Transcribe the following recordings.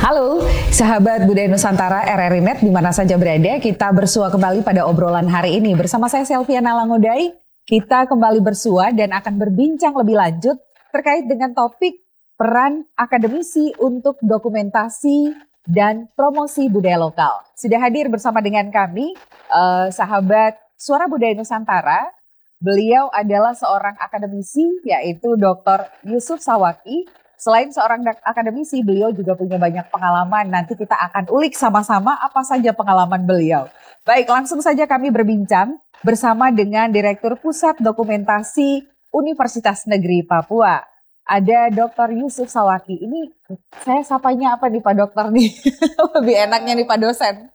Halo, sahabat Budaya Nusantara RRI Net di mana saja berada, kita bersua kembali pada obrolan hari ini. Bersama saya Selviana Langodai, kita kembali bersua dan akan berbincang lebih lanjut terkait dengan topik peran akademisi untuk dokumentasi dan promosi budaya lokal. Sudah hadir bersama dengan kami, sahabat Suara Budaya Nusantara. Beliau adalah seorang akademisi, yaitu Dr. Yusuf Sawaki. Selain seorang akademisi, beliau juga punya banyak pengalaman. Nanti kita akan ulik sama-sama apa saja pengalaman beliau. Baik, langsung saja kami berbincang bersama dengan Direktur Pusat Dokumentasi Universitas Negeri Papua. Ada Dr. Yusuf Sawaki. Ini saya sapanya apa nih Pak Dokter nih? Lebih enaknya nih Pak Dosen.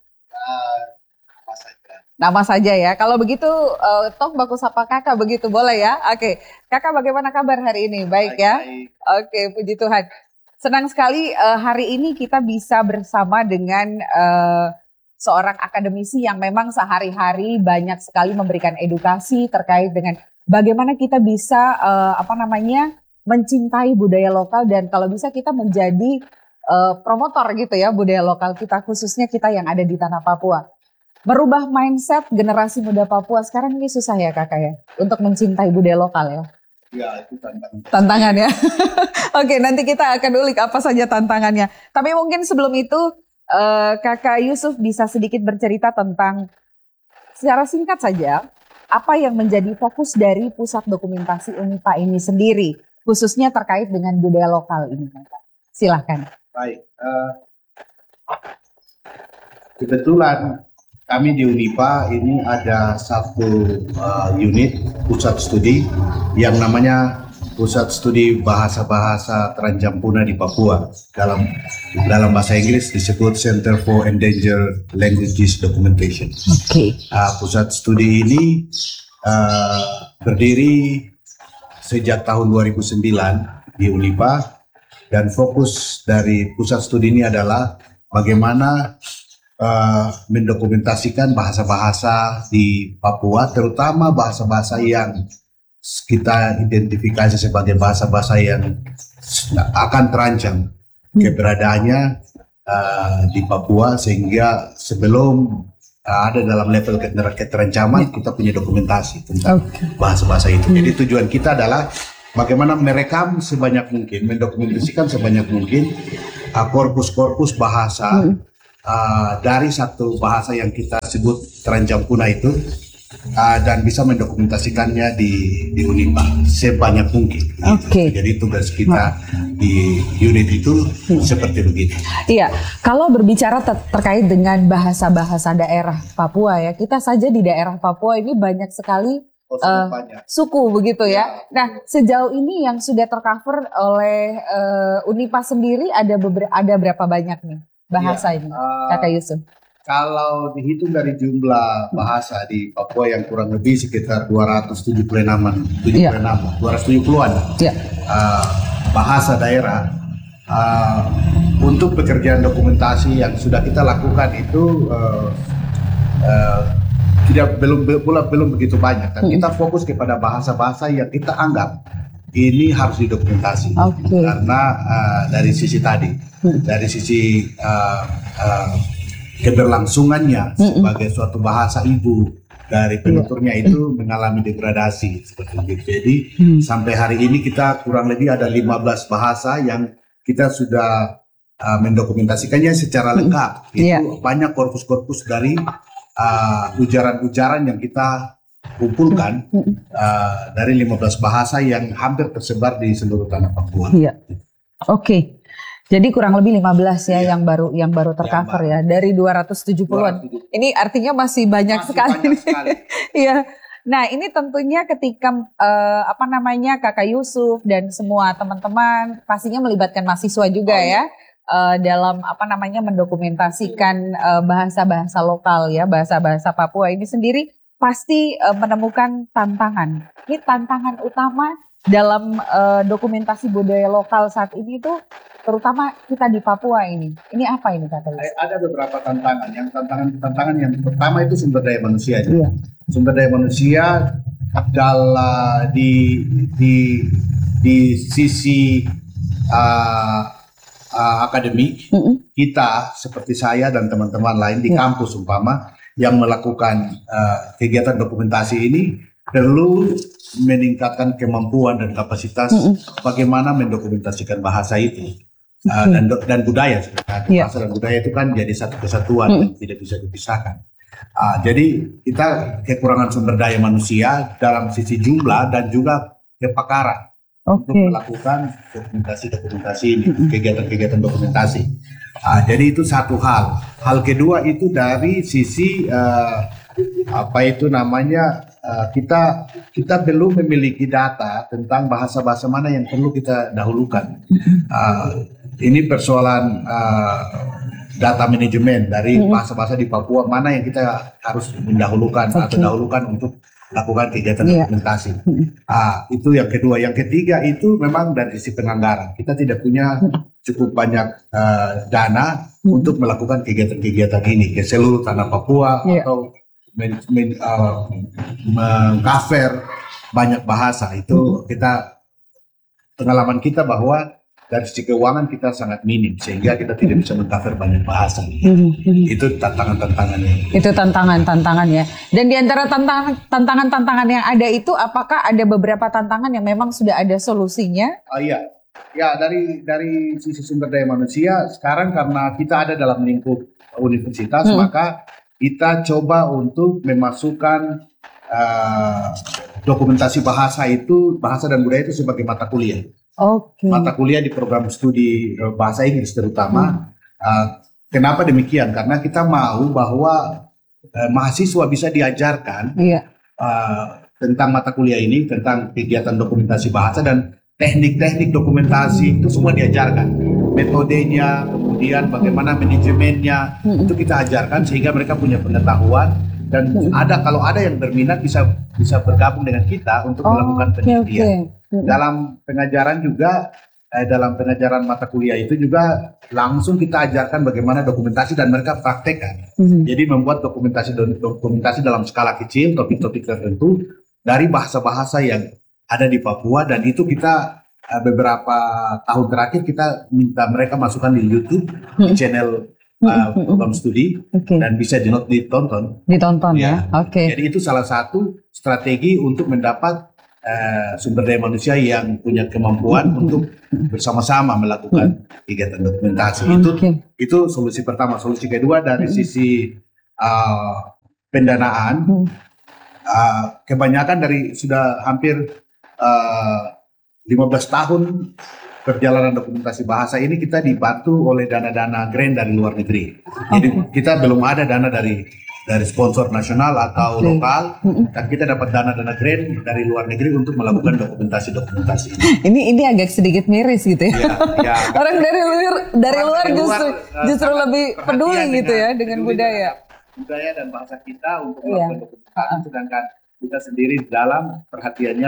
Nama saja ya. Kalau begitu, toh baku sapa kakak begitu boleh ya? Oke, kakak bagaimana kabar hari ini? Baik ya? Oke, puji Tuhan. Senang sekali hari ini kita bisa bersama dengan seorang akademisi yang memang sehari-hari banyak sekali memberikan edukasi terkait dengan bagaimana kita bisa mencintai budaya lokal dan kalau bisa kita menjadi promotor gitu ya budaya lokal kita, khususnya kita yang ada di tanah Papua. Merubah mindset generasi muda Papua sekarang ini susah ya kakak ya untuk mencintai budaya lokal ya. Ya itu tantangan ya. Oke, nanti kita akan ulik apa saja tantangannya. Tapi mungkin sebelum itu kakak Yusuf bisa sedikit bercerita tentang secara singkat saja apa yang menjadi fokus dari pusat dokumentasi UNIPA ini sendiri khususnya terkait dengan budaya lokal ini kakak. Silahkan. Baik, kebetulan kami di UNIPA ini ada satu unit pusat studi yang namanya Pusat Studi Bahasa-Bahasa Tranjampuna di Papua. Dalam bahasa Inggris disebut Center for Endangered Languages Documentation. Oke. Pusat studi ini berdiri sejak tahun 2009 di UNIPA dan fokus dari pusat studi ini adalah bagaimana mendokumentasikan bahasa-bahasa di Papua, terutama bahasa-bahasa yang kita identifikasi sebagai bahasa-bahasa yang akan terancam keberadaannya di Papua, sehingga sebelum ada dalam level keterancaman kita punya dokumentasi tentang bahasa-bahasa itu. Jadi tujuan kita adalah bagaimana merekam sebanyak mungkin, mendokumentasikan sebanyak mungkin korpus-korpus bahasa dari satu bahasa yang kita sebut Tranjampuna itu dan bisa mendokumentasikannya di UNIPA sebanyak mungkin. Oke. Jadi tugas kita di unit itu seperti begitu. Iya, kalau berbicara terkait dengan bahasa-bahasa daerah Papua ya, kita saja di daerah Papua ini banyak sekali suku begitu ya. Nah, sejauh ini yang sudah tercover oleh UNIPA sendiri ada berapa banyak nih bahasa ini, Kakak Yusuf? Kalau dihitung dari jumlah bahasa di Papua yang kurang lebih sekitar 270-an bahasa daerah, untuk pekerjaan dokumentasi yang sudah kita lakukan itu belum begitu banyak. Dan kita fokus kepada bahasa-bahasa yang kita anggap ini harus didokumentasi. Karena dari sisi tadi, dari sisi keberlangsungannya sebagai suatu bahasa ibu dari penuturnya itu mengalami degradasi seperti itu. Jadi sampai hari ini kita kurang lebih ada 15 bahasa yang kita sudah mendokumentasikannya secara lengkap. Itu banyak korpus-korpus dari ujaran-ujaran yang kita kumpulkan dari 15 bahasa yang hampir tersebar di seluruh tanah Papua. Iya. Oke. Jadi kurang lebih 15 ya yang baru tercover ya dari 270-an. Ini artinya masih banyak sekali. Iya. Nah, ini tentunya ketika Kakak Yusuf dan semua teman-teman pastinya melibatkan mahasiswa juga ya. Dalam mendokumentasikan bahasa-bahasa lokal ya, bahasa-bahasa Papua ini sendiri pasti menemukan tantangan. Ini tantangan utama dalam dokumentasi budaya lokal saat ini itu terutama kita di Papua ini. Ini apa ini Kak Yusuf? Ada beberapa tantangan. Yang tantangan yang pertama itu sumber daya manusia. Sumber daya manusia di sisi akademik, kita seperti saya dan teman-teman lain di kampus umpama yang melakukan kegiatan dokumentasi ini perlu meningkatkan kemampuan dan kapasitas bagaimana mendokumentasikan bahasa itu. Dan budaya sebenarnya. Bahasa dan budaya itu kan jadi satu kesatuan yang tidak bisa dipisahkan. Jadi kita kekurangan sumber daya manusia dalam sisi jumlah dan juga kepakaran untuk melakukan dokumentasi ini, kegiatan-kegiatan dokumentasi. Jadi itu satu hal. Hal kedua itu dari sisi kita belum memiliki data tentang bahasa-bahasa mana yang perlu kita dahulukan. Ini persoalan data manajemen dari bahasa-bahasa di Papua, mana yang kita harus mendahulukan atau dahulukan untuk lakukan kegiatan dokumentasi. Itu yang kedua. Yang ketiga itu memang dari sisi penganggaran. Kita tidak punya cukup banyak dana untuk melakukan kegiatan-kegiatan ini ke seluruh tanah Papua atau mengcover banyak bahasa. Itu pengalaman kita bahwa dari sisi keuangan kita sangat minim sehingga kita tidak bisa mengcover banyak bahasa. Itu tantangan-tantangannya. Itu tantangan-tantangannya. Dan di antara tantangan-tantangan yang ada itu, apakah ada beberapa tantangan yang memang sudah ada solusinya? Iya. Ya, dari sisi sumber daya manusia sekarang karena kita ada dalam lingkup universitas, maka kita coba untuk memasukkan dokumentasi bahasa dan budaya itu sebagai mata kuliah. Mata kuliah di program studi bahasa Inggris terutama. Kenapa demikian? Karena kita mau bahwa mahasiswa bisa diajarkan tentang mata kuliah ini, tentang kegiatan dokumentasi bahasa dan teknik-teknik dokumentasi itu semua diajarkan. Metodenya, kemudian bagaimana manajemennya, itu kita ajarkan sehingga mereka punya pengetahuan dan kalau ada yang berminat bisa bergabung dengan kita untuk melakukan penelitian. Dalam pengajaran juga, dalam pengajaran mata kuliah itu juga langsung kita ajarkan bagaimana dokumentasi dan mereka praktekkan. Jadi membuat dokumentasi dalam skala kecil, topik-topik tertentu dari bahasa-bahasa yang ada di Papua, dan itu kita beberapa tahun terakhir kita minta mereka masukkan di YouTube channel program studi dan bisa ditonton ya. Jadi itu salah satu strategi untuk mendapat sumber daya manusia yang punya kemampuan untuk bersama-sama melakukan kegiatan dokumentasi. Itu solusi pertama. Solusi kedua dari sisi pendanaan, kebanyakan dari sudah hampir 15 tahun perjalanan dokumentasi bahasa ini kita dibantu oleh dana-dana grant dari luar negeri. Jadi kita belum ada dana dari sponsor nasional atau lokal, dan kita dapat dana-dana grant dari luar negeri untuk melakukan dokumentasi. Ini agak sedikit miris gitu ya. Orang dari luar justru lebih peduli gitu ya dengan budaya dan bahasa kita untuk melakukan dokumentasi, sedangkan kita sendiri dalam perhatiannya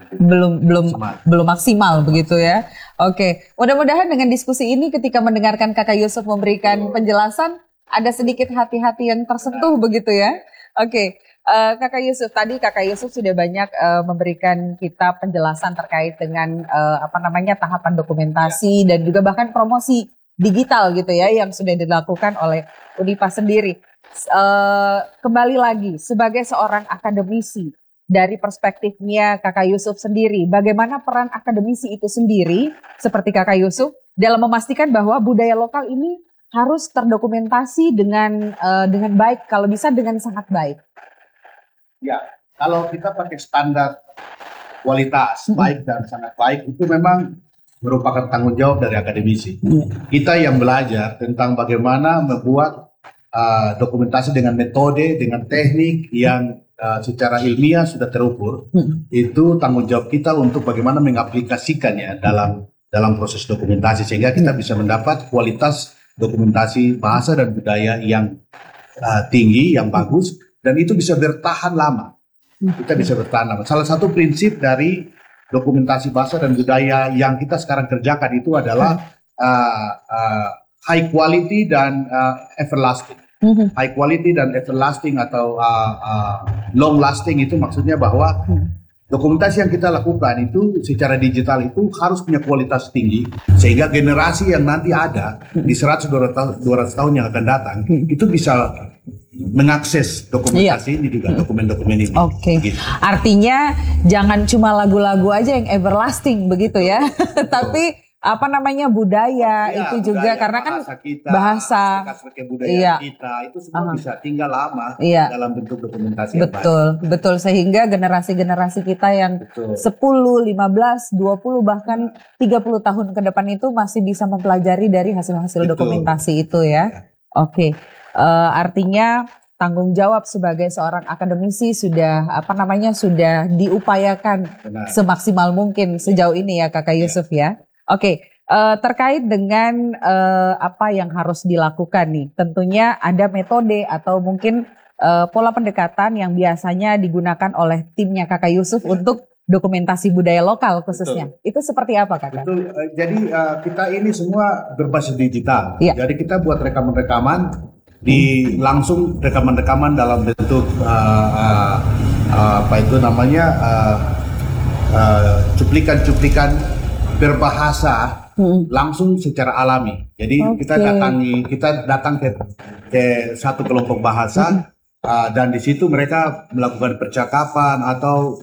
belum maksimal begitu ya. Mudah-mudahan dengan diskusi ini ketika mendengarkan Kakak Yusuf memberikan penjelasan ada sedikit hati-hati yang tersentuh begitu ya. Kakak Yusuf, tadi Kakak Yusuf sudah banyak memberikan kita penjelasan terkait dengan tahapan dokumentasi dan juga bahkan promosi digital gitu ya yang sudah dilakukan oleh Unipa sendiri. Kembali lagi sebagai seorang akademisi, dari perspektifnya Kakak Yusuf sendiri, bagaimana peran akademisi itu sendiri seperti Kakak Yusuf dalam memastikan bahwa budaya lokal ini harus terdokumentasi dengan baik, kalau bisa dengan sangat baik. Ya, kalau kita pakai standar kualitas baik dan sangat baik, itu memang merupakan tanggung jawab dari akademisi. Kita yang belajar tentang bagaimana membuat dokumentasi dengan metode, dengan teknik yang secara ilmiah sudah terukur, itu tanggung jawab kita untuk bagaimana mengaplikasikannya dalam proses dokumentasi sehingga kita bisa mendapat kualitas dokumentasi bahasa dan budaya yang tinggi, yang bagus, dan itu bisa bertahan lama. Kita bisa bertahan lama. Salah satu prinsip dari dokumentasi bahasa dan budaya yang kita sekarang kerjakan itu adalah high quality dan everlasting. High quality dan everlasting atau long lasting itu maksudnya bahwa Dokumentasi yang kita lakukan itu secara digital itu harus punya kualitas tinggi sehingga generasi yang nanti ada di 100-200 tahun yang akan datang itu bisa mengakses dokumentasi ini juga, dokumen-dokumen ini. Oke. Gitu. Artinya jangan cuma lagu-lagu aja yang everlasting begitu ya, tapi apa namanya budaya Ya, itu juga budaya, karena kan bahasa budaya iya. kita itu semua bisa tinggal lama Iya. dalam bentuk dokumentasi yang baik. Betul sehingga generasi-generasi kita yang Betul. 10, 15, 20 bahkan 30 tahun ke depan itu masih bisa mempelajari dari hasil-hasil Betul. dokumentasi itu ya. Oke. Artinya tanggung jawab sebagai seorang akademisi sudah sudah diupayakan Benar. semaksimal mungkin sejauh ini ya Kakak Yusuf ya. Oke, terkait dengan apa yang harus dilakukan nih, tentunya ada metode atau mungkin pola pendekatan yang biasanya digunakan oleh timnya Kakak Yusuf untuk dokumentasi budaya lokal khususnya. Itu seperti apa Kakak? Betul. Jadi kita ini semua berbasis digital. Iya. Jadi kita buat rekaman-rekaman langsung rekaman-rekaman dalam bentuk cuplikan-cuplikan berbahasa langsung secara alami. Jadi kita datang ke satu kelompok bahasa dan di situ mereka melakukan percakapan atau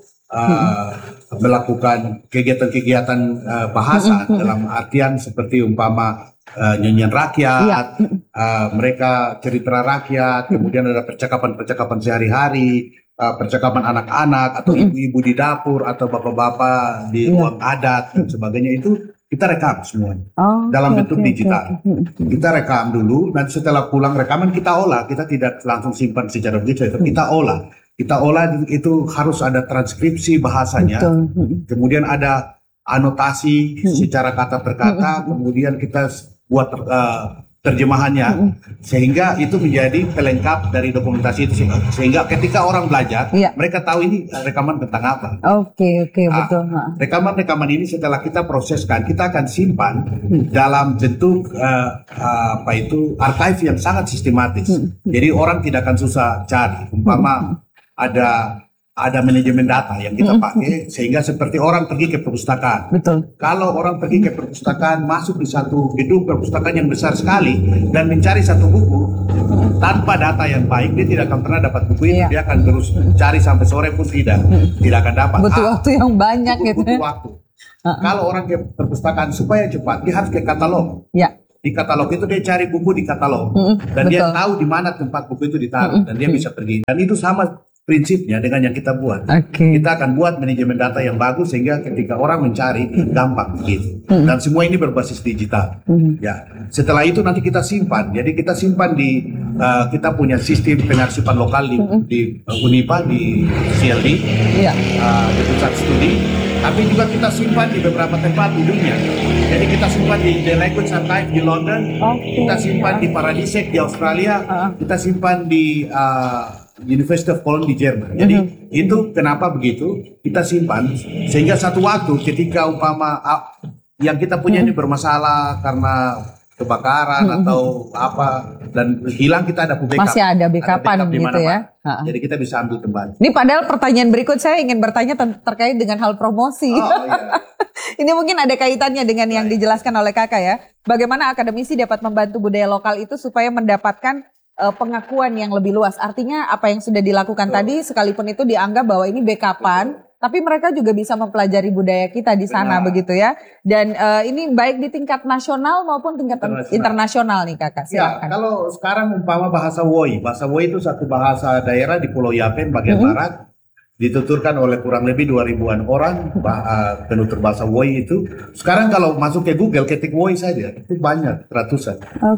melakukan kegiatan-kegiatan bahasa dalam artian seperti umpama nyanyian rakyat, mereka cerita rakyat, kemudian ada percakapan-percakapan sehari-hari, percakapan anak-anak atau ibu-ibu di dapur atau bapak-bapak di ruang adat dan sebagainya itu kita rekam semuanya dalam bentuk digital. Kita rekam dulu dan setelah pulang rekaman kita olah, kita tidak langsung simpan secara digital, kita olah. Kita olah itu harus ada transkripsi bahasanya, kemudian ada anotasi secara kata per kata, kemudian kita buat terjemahannya sehingga itu menjadi pelengkap dari dokumentasi itu sehingga ketika orang belajar mereka tahu ini rekaman tentang apa. Oke, betul. Rekaman-rekaman ini setelah kita proseskan kita akan simpan dalam bentuk archive yang sangat sistematis. Jadi orang tidak akan susah cari. Umpama ada manajemen data yang kita pakai sehingga seperti orang pergi ke perpustakaan. Betul. Kalau orang pergi ke perpustakaan masuk di satu gedung perpustakaan yang besar sekali dan mencari satu buku tanpa data yang baik dia tidak akan pernah dapat buku itu. Dia akan terus cari sampai sore pun tidak akan dapat. Butuh waktu yang banyak gitu. Butuh waktu. Kalau orang ke perpustakaan supaya cepat dia harus ke katalog. Ya. Di katalog itu dia cari buku di katalog dan dia tahu di mana tempat buku itu ditaruh dan dia bisa pergi. Dan itu sama prinsipnya dengan yang kita buat. Kita akan buat manajemen data yang bagus sehingga ketika orang mencari gampang begitu. Dan semua ini berbasis digital. Ya, setelah itu nanti kita simpan. Jadi kita simpan di kita punya sistem pengarsipan lokal di Unipa di CLD, di pusat studi. Tapi juga kita simpan di beberapa tempat di dunia. Jadi kita simpan di The Language Archive di London, kita simpan di Paradisec di Australia, kita simpan di University of Cologne di Jerman. Jadi itu kenapa begitu kita simpan sehingga satu waktu ketika umpama yang kita punya ini bermasalah karena kebakaran atau apa dan hilang kita ada backup. Masih ada backupan gitu ya. Jadi kita bisa ambil kembali. Ini padahal pertanyaan berikut saya ingin bertanya terkait dengan hal promosi. Ini mungkin ada kaitannya dengan yang dijelaskan oleh Kakak ya. Bagaimana akademisi dapat membantu budaya lokal itu supaya mendapatkan pengakuan yang lebih luas. Artinya apa yang sudah dilakukan tadi sekalipun itu dianggap bahwa ini backupan, tapi mereka juga bisa mempelajari budaya kita di sana begitu ya. Dan ini baik di tingkat nasional maupun tingkat internasional nih Kakak. Ya, Silakan. kalau sekarang umpama bahasa Woi itu satu bahasa daerah di Pulau Yapen bagian barat. Dituturkan oleh kurang lebih 2.000-an orang penutur bahasa Woi itu. Sekarang kalau masuk ke Google ketik Woi saja itu banyak ratusan.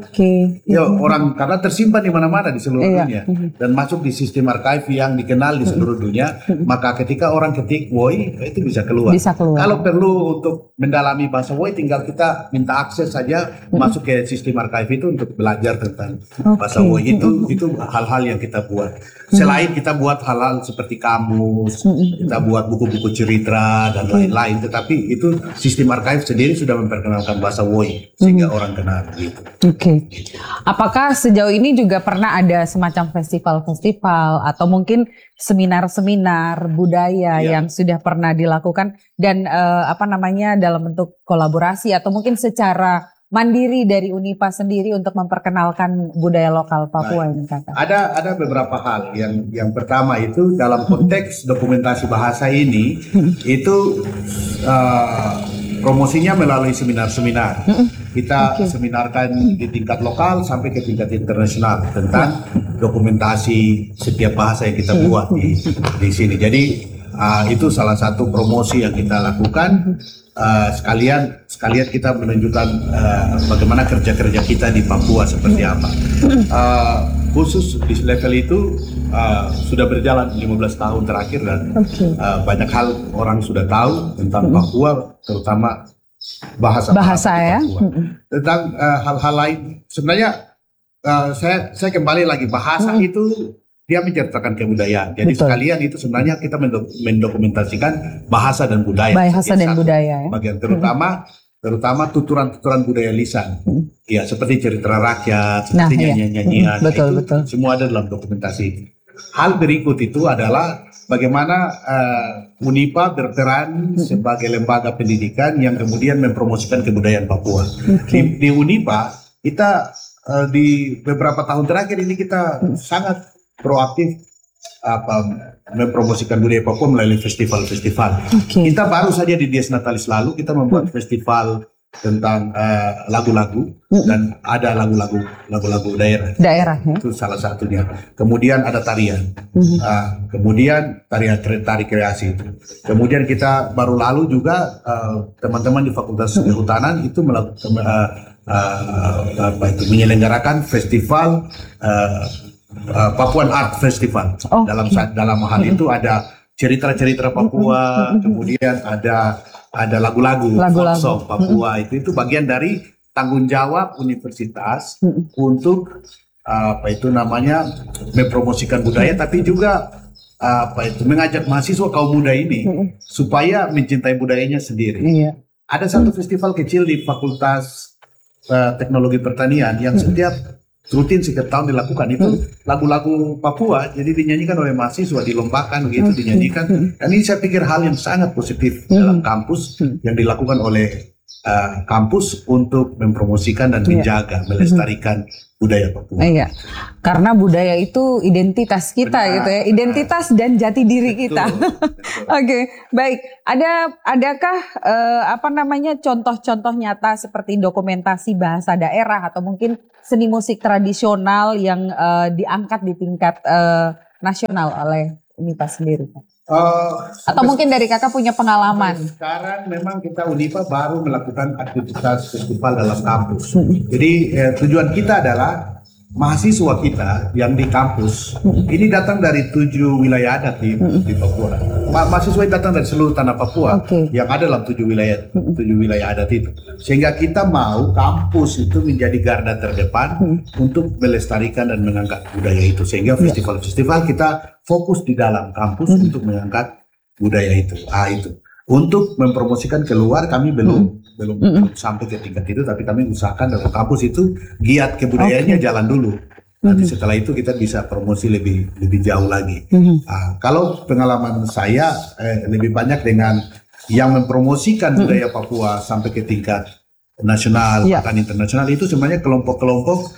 Ya orang karena tersimpan di mana-mana di seluruh dunia dan masuk di sistem archive yang dikenal di seluruh dunia. Maka ketika orang ketik Woi itu bisa keluar. Kalau perlu untuk mendalami bahasa Woi tinggal kita minta akses saja masuk ke sistem archive itu untuk belajar tentang bahasa Woi itu hal-hal yang kita buat. Selain kita buat hal-hal seperti kamus kamus, kita buat buku-buku cerita dan lain-lain. Tetapi itu sistem archive sendiri sudah memperkenalkan bahasa Woi sehingga orang kenal gitu. Oke. Apakah sejauh ini juga pernah ada semacam festival-festival atau mungkin seminar-seminar budaya yang sudah pernah dilakukan dan dalam bentuk kolaborasi atau mungkin secara mandiri dari Unipa sendiri untuk memperkenalkan budaya lokal Papua ini, Kakak? Ada beberapa hal. Yang pertama itu dalam konteks dokumentasi bahasa ini itu promosinya melalui seminar-seminar. Kita seminarkan di tingkat lokal sampai ke tingkat internasional tentang dokumentasi setiap bahasa yang kita buat di sini. Jadi itu salah satu promosi yang kita lakukan. Sekalian kita menunjukkan bagaimana kerja-kerja kita di Papua seperti apa. Khusus di level itu sudah berjalan 15 tahun terakhir dan banyak hal orang sudah tahu tentang Papua, terutama bahasa ya. Papua. Tentang hal-hal lain, sebenarnya saya kembali lagi bahasa itu dia menceritakan kebudayaan. Jadi sekalian itu sebenarnya kita mendokumentasikan bahasa dan budaya. Bahasa dan budaya. Bagian terutama tuturan-tuturan budaya lisan. Ya, seperti cerita rakyat, seperti nyanyian-nyanyian. Betul. Semua ada dalam dokumentasi. Hal berikut itu adalah bagaimana Unipa berperan sebagai lembaga pendidikan yang kemudian mempromosikan kebudayaan Papua. Di Unipa kita di beberapa tahun terakhir ini kita sangat proaktif mempromosikan budaya Papua melalui festival-festival. Kita baru saja di Dies Natalis lalu kita membuat festival tentang lagu-lagu dan ada lagu-lagu daerah itu salah satunya. Kemudian ada tarian, kemudian tari kreasi. Kemudian kita baru lalu juga teman-teman di Fakultas Kehutanan itu menyelenggarakan festival Papuan Art Festival. Dalam hal itu ada cerita-cerita Papua, kemudian ada lagu-lagu folk song Papua. Itu bagian dari tanggung jawab universitas untuk mempromosikan budaya, tapi juga mengajak mahasiswa kaum muda ini supaya mencintai budayanya sendiri. Ada satu festival kecil di Fakultas Teknologi Pertanian yang rutin setiap tahun dilakukan, itu lagu-lagu Papua, jadi dinyanyikan oleh mahasiswa, dilombakan begitu, dinyanyikan. Dan ini saya pikir hal yang sangat positif dalam kampus yang dilakukan oleh kampus untuk mempromosikan dan menjaga, melestarikan budaya Papua. Iya, karena budaya itu identitas kita gitu ya, identitas dan jati diri kita. Oke, baik. Adakah contoh-contoh nyata seperti dokumentasi bahasa daerah atau mungkin seni musik tradisional yang diangkat di tingkat nasional oleh Unipa sendiri? Atau mungkin dari Kakak punya pengalaman? Sekarang memang kita Unipa baru melakukan aktivitas festival dalam kampus. Jadi tujuan kita adalah mahasiswa kita yang di kampus ini datang dari 7 wilayah adat di Papua. Mahasiswa yang datang dari seluruh tanah Papua yang ada dalam 7 wilayah adat itu. Sehingga kita mau kampus itu menjadi garda terdepan untuk melestarikan dan mengangkat budaya itu. Sehingga festival-festival kita fokus di dalam kampus untuk mengangkat budaya itu. Itu. Untuk mempromosikan keluar kami belum sampai ke tingkat itu, tapi kami usahakan dalam kampus itu giat kebudayaannya jalan dulu. Nanti setelah itu kita bisa promosi lebih jauh lagi. Kalau pengalaman saya lebih banyak dengan yang mempromosikan budaya Papua sampai ke tingkat nasional, bahkan internasional, itu sebenarnya kelompok-kelompok